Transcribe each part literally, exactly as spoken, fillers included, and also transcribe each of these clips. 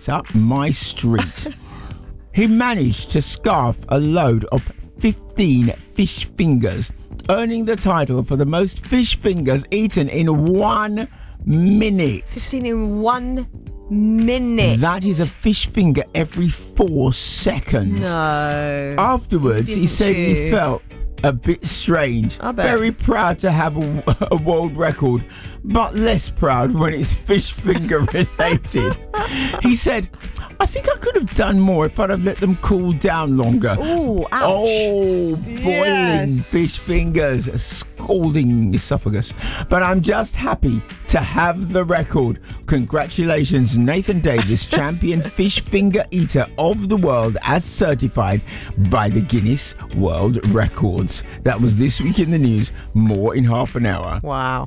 It's up my street. He managed to scarf a load of fifteen fish fingers, earning the title for the most fish fingers eaten in one minute. fifteen in one minute. That is a fish finger every four seconds. No. Afterwards, he Didn't said you? he felt a bit strange. I bet. Very proud to have a, a world record, but less proud when it's fish finger related. He said, I think I could have done more if I'd have let them cool down longer. Ooh, ouch. Oh, boiling Yes. fish fingers, scalding esophagus. But I'm just happy to have the record. Congratulations, Nathan Davis, champion fish finger eater of the world, as certified by the Guinness World Records. That was This Week in the News. More in half an hour. Wow.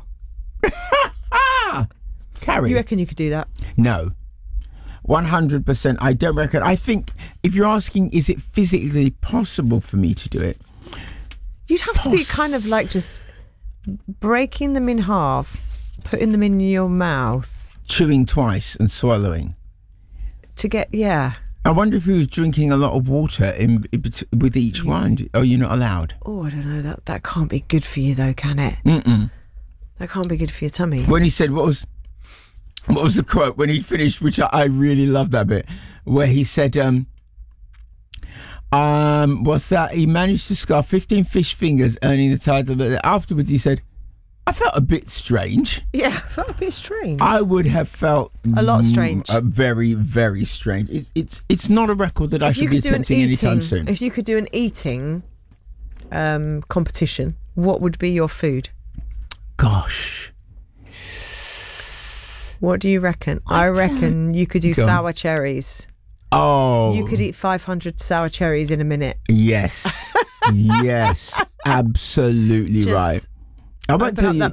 Carrie. You reckon you could do that? No. one hundred percent. I don't reckon. I think if you're asking, is it physically possible for me to do it? You'd have to be kind of like just breaking them in half, putting them in your mouth Chewing twice and swallowing. to get, yeah. I wonder if he was drinking a lot of water in, in bet- with each one. Oh, you're not allowed. Oh, I don't know. That that can't be good for you though, can it? Mm-mm. That can't be good for your tummy. When he said, what was what was the quote when he finished, which I, I really love that bit, where he said, um, um, what's that? He managed to scarf fifteen fish fingers, earning the title. But afterwards he said, I felt a bit strange. Yeah, I felt a bit strange. I would have felt A lot strange. mm, uh, very, very strange. It's it's it's not a record that I if should you be could do an attempting anytime eating, soon. if you could do an eating um, competition, what would be your food? Gosh. What do you reckon? I reckon you could do Go on. sour cherries. Oh. You could eat five hundred sour cherries in a minute. Yes. Yes. Absolutely Just right. I won't Open tell up you. that